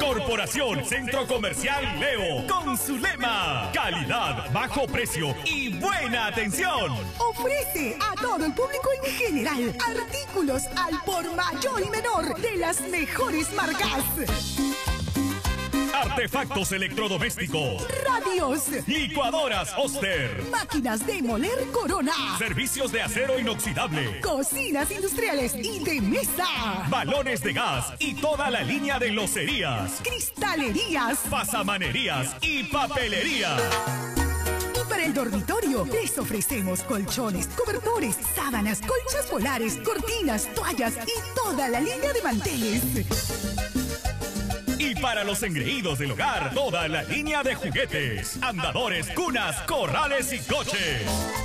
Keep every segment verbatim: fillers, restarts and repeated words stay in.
Corporación Centro Comercial Leo, con su lema: calidad, bajo precio y buena atención. Ofrece a todo el público en general artículos al por mayor y menor de las mejores marcas. Artefactos electrodomésticos, radios, licuadoras Oster, máquinas de moler Corona, servicios de acero inoxidable, cocinas industriales y de mesa, balones de gas y toda la línea de locerías, cristalerías, pasamanerías y papelería. Y para el dormitorio les ofrecemos colchones, cobertores, sábanas, colchas polares, cortinas, toallas y toda la línea de manteles. Y para los engreídos del hogar, toda la línea de juguetes, andadores, cunas, corrales y coches.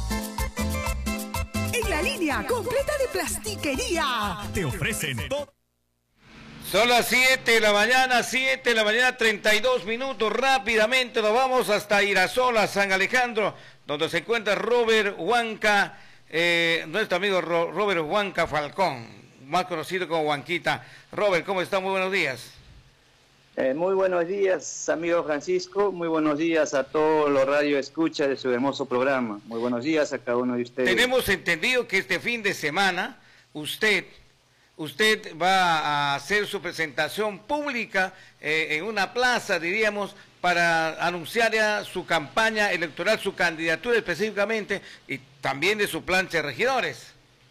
En la línea completa de plastiquería. Te ofrecen todo. Son las siete de la mañana, siete de la mañana, treinta y dos minutos. Rápidamente nos vamos hasta Irasola, San Alejandro, donde se encuentra Robert Huanca, eh, nuestro amigo Ro Robert Huanca Falcón, más conocido como Huanquita. Robert, ¿cómo está? Muy buenos días. Eh, muy buenos días, amigo Francisco. Muy buenos días a todos los radio escucha de su hermoso programa. Muy buenos días a cada uno de ustedes. Tenemos entendido que este fin de semana usted, usted va a hacer su presentación pública eh, en una plaza, diríamos, para anunciar ya su campaña electoral, su candidatura específicamente, y también de su plancha de regidores.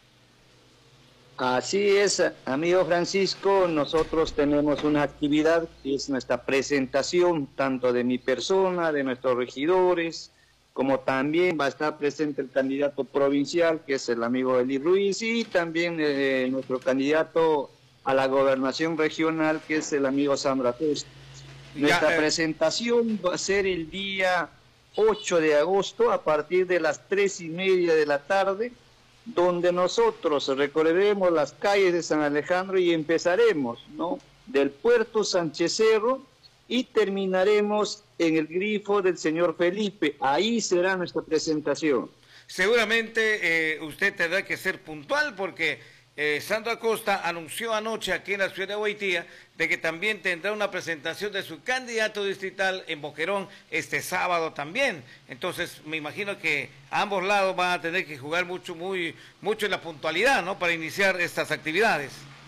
Así es, amigo Francisco, nosotros tenemos una actividad que es nuestra presentación, tanto de mi persona, de nuestros regidores, como también va a estar presente el candidato provincial, que es el amigo Eli Ruiz, y también eh, nuestro candidato a la gobernación regional, que es el amigo Sandra Acosta. Nuestra ya, eh... presentación va a ser el día ocho de agosto, a partir de las tres y media de la tarde, donde nosotros recorreremos las calles de San Alejandro y empezaremos, ¿no?, del puerto Sánchez Cerro y terminaremos en el grifo del señor Felipe. Ahí será nuestra presentación. Seguramente eh, usted tendrá que ser puntual porque eh, Sandra Acosta anunció anoche aquí en la ciudad de Guaitía de que también tendrá una presentación de su candidato distrital en Boquerón este sábado también. Entonces me imagino que ambos lados van a tener que jugar mucho, muy, mucho en la puntualidad, ¿no?, para iniciar estas actividades.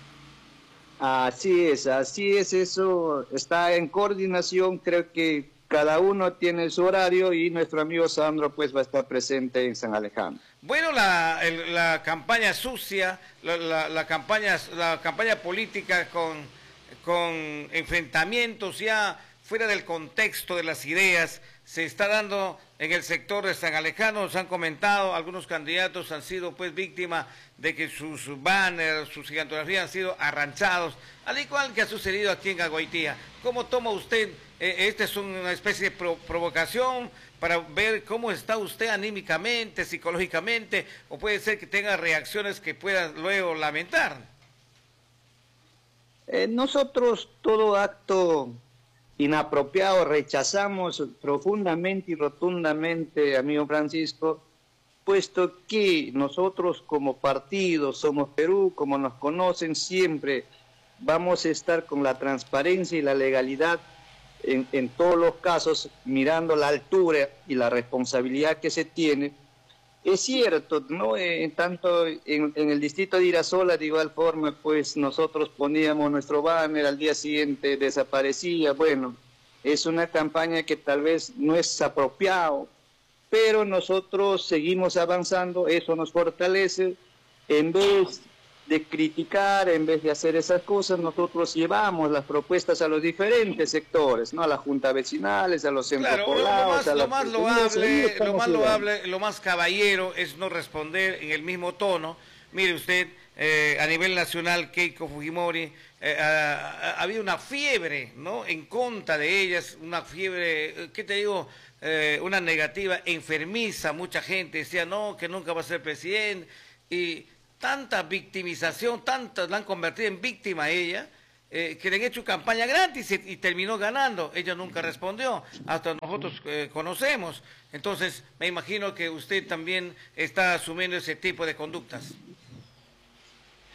Así es, así es, eso está en coordinación. Creo que cada uno tiene su horario y nuestro amigo Sandro pues va a estar presente en San Alejandro. Bueno, la, el, la campaña sucia, la, la, la, campaña, la campaña política con, con enfrentamientos ya fuera del contexto de las ideas, se está dando en el sector de San Alejandro. Nos han comentado, algunos candidatos han sido pues víctimas de que sus banners, sus gigantografías han sido arranchados, al igual que ha sucedido aquí en Aguaitía. ¿Cómo toma usted? Eh, esta es una especie de pro provocación para ver cómo está usted anímicamente, psicológicamente, o puede ser que tenga reacciones que puedan luego lamentar. Eh, nosotros todo acto inapropiado rechazamos profundamente y rotundamente, amigo Francisco, puesto que nosotros como partido Somos Perú, como nos conocen, siempre vamos a estar con la transparencia y la legalidad en, en todos los casos, mirando la altura y la responsabilidad que se tiene. Es cierto, ¿no? Eh, tanto en, en el distrito de Irasola, de igual forma, pues nosotros poníamos nuestro banner, al día siguiente desaparecía. Bueno, es una campaña que tal vez no es apropiado, pero nosotros seguimos avanzando, eso nos fortalece. En vez de criticar, en vez de hacer esas cosas, nosotros llevamos las propuestas a los diferentes sectores, ¿no?, a las juntas vecinales, a los centros claro, poblados, lo, lo a más, lo más loable, lo más loable, lo más caballero es no responder en el mismo tono. Mire usted, eh, a nivel nacional, Keiko Fujimori, eh, ha, ha habido una fiebre, ¿no?, en contra de ellas, una fiebre, ¿qué te digo?, eh, una negativa enfermiza. Mucha gente decía, no, que nunca va a ser presidente, y tanta victimización, tantas la han convertido en víctima a ella, eh, que le han hecho campaña gratis y, y terminó ganando. Ella nunca respondió, hasta nosotros eh, conocemos. Entonces, me imagino que usted también está asumiendo ese tipo de conductas.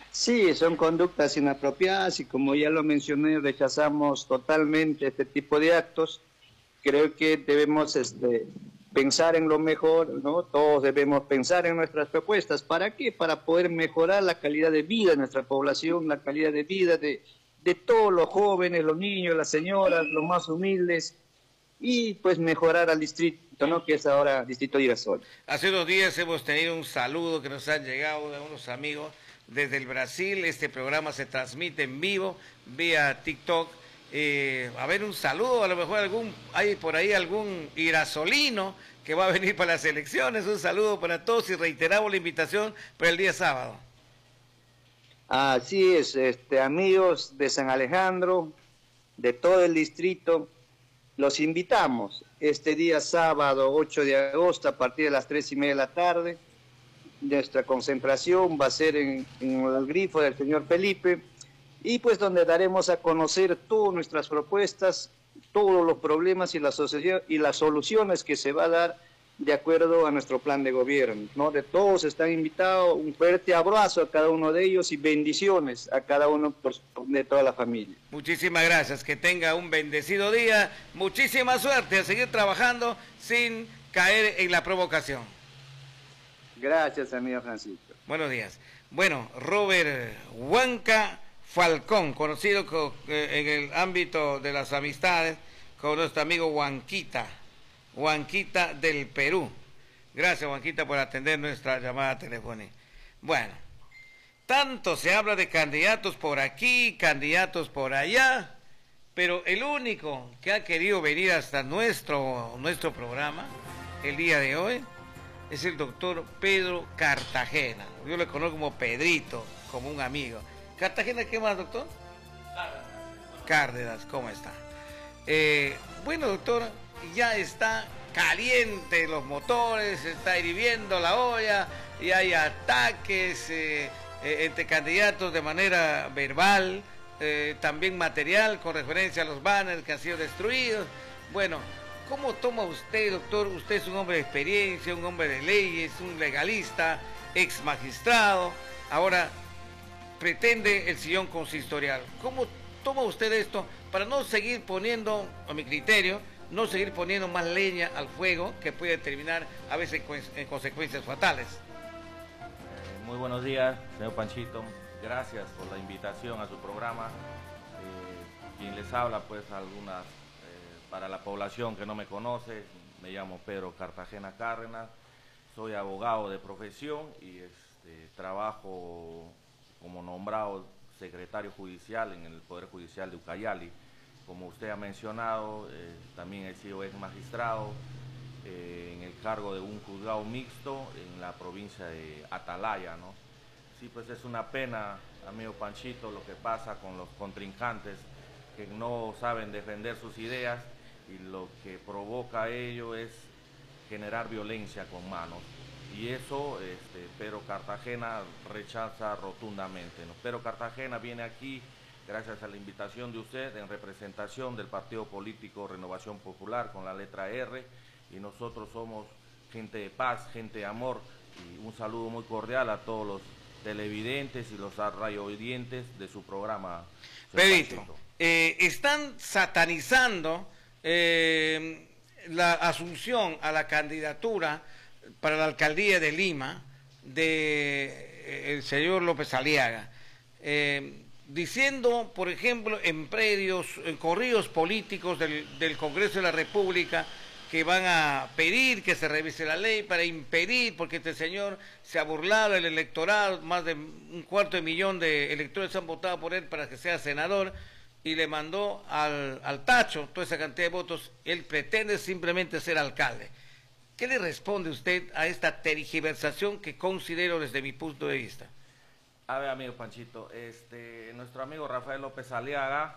Sí, son conductas inapropiadas y como ya lo mencioné, rechazamos totalmente este tipo de actos. Creo que debemos este, pensar en lo mejor, ¿no? Todos debemos pensar en nuestras propuestas. ¿Para qué? Para poder mejorar la calidad de vida de nuestra población, la calidad de vida de, de todos los jóvenes, los niños, las señoras, los más humildes, y pues mejorar al distrito, ¿no? Que es ahora Distrito Girasol. Hace unos días hemos tenido un saludo que nos han llegado de unos amigos desde el Brasil. Este programa se transmite en vivo vía TikTok. Eh, a ver, un saludo, a lo mejor algún hay por ahí algún irasolino que va a venir para las elecciones. Un saludo para todos y reiteramos la invitación para el día sábado. Así es, este, amigos de San Alejandro, de todo el distrito, los invitamos este día sábado ocho de agosto a partir de las tres y media de la tarde. Nuestra concentración va a ser en, en el grifo del señor Felipe, y pues donde daremos a conocer todas nuestras propuestas, todos los problemas y las, y las soluciones que se va a dar de acuerdo a nuestro plan de gobierno, ¿no? De todos están invitados, un fuerte abrazo a cada uno de ellos y bendiciones a cada uno de toda la familia. Muchísimas gracias, que tenga un bendecido día, muchísima suerte a seguir trabajando sin caer en la provocación. Gracias, amigo Francisco. Buenos días. Bueno, Robert Huanca Falcón, conocido co, eh, en el ámbito de las amistades como nuestro amigo Huanquita, Huanquita del Perú. Gracias, Huanquita, por atender nuestra llamada telefónica. Bueno, tanto se habla de candidatos por aquí, candidatos por allá, pero el único que ha querido venir hasta nuestro, nuestro programa el día de hoy es el doctor Pedro Cartagena. Yo le conozco como Pedrito, como un amigo. ¿Cartagena qué más, doctor? Cárdenas. Cárdenas, ¿cómo está? Eh, bueno, doctor, ya está caliente los motores, está hirviendo la olla, y hay ataques eh, eh, entre candidatos de manera verbal, eh, también material con referencia a los banners que han sido destruidos. Bueno, ¿cómo toma usted, doctor? Usted es un hombre de experiencia, un hombre de leyes, un legalista, ex magistrado, ahora pretende el sillón consistorial. ¿Cómo toma usted esto para no seguir poniendo, a mi criterio, no seguir poniendo más leña al fuego que puede terminar a veces en consecuencias fatales? Eh, muy buenos días, señor Panchito. Gracias por la invitación a su programa. Eh, quien les habla, pues, algunas... Para la población que no me conoce, me llamo Pedro Cartagena Cárdenas, soy abogado de profesión y este, trabajo como nombrado secretario judicial en el Poder Judicial de Ucayali. Como usted ha mencionado, eh, también he sido ex magistrado eh, en el cargo de un juzgado mixto en la provincia de Atalaya, ¿no? Sí, pues es una pena, amigo Panchito, lo que pasa con los contrincantes que no saben defender sus ideas, y lo que provoca ello es generar violencia con manos. Y eso este, Pedro Cartagena rechaza rotundamente, ¿no? Pedro Cartagena viene aquí gracias a la invitación de usted en representación del Partido Político Renovación Popular con la letra R, y nosotros somos gente de paz, gente de amor, y un saludo muy cordial a todos los televidentes y los radiovidentes de su programa. Pedrito, eh, están satanizando Eh, la asunción a la candidatura para la alcaldía de Lima de eh, el señor López Aliaga, eh, diciendo, por ejemplo, en predios, en corridos políticos del, del Congreso de la República, que van a pedir que se revise la ley para impedir, porque este señor se ha burlado del electorado, más de un cuarto de millón de electores han votado por él para que sea senador, y le mandó al, al tacho toda esa cantidad de votos. Él pretende simplemente ser alcalde. ¿Qué le responde usted a esta tergiversación que considero desde mi punto de vista? A ver, amigo Panchito, este, nuestro amigo Rafael López Aliaga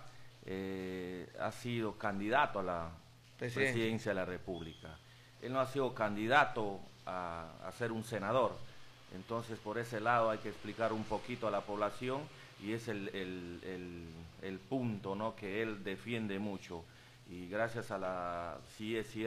eh, ha sido candidato a la Presidente. presidencia de la República. Él no ha sido candidato a, a ser un senador. Entonces, por ese lado hay que explicar un poquito a la población, y es el, el, el, el punto, ¿no?, que él defiende mucho. Y gracias a la... sí es cierto,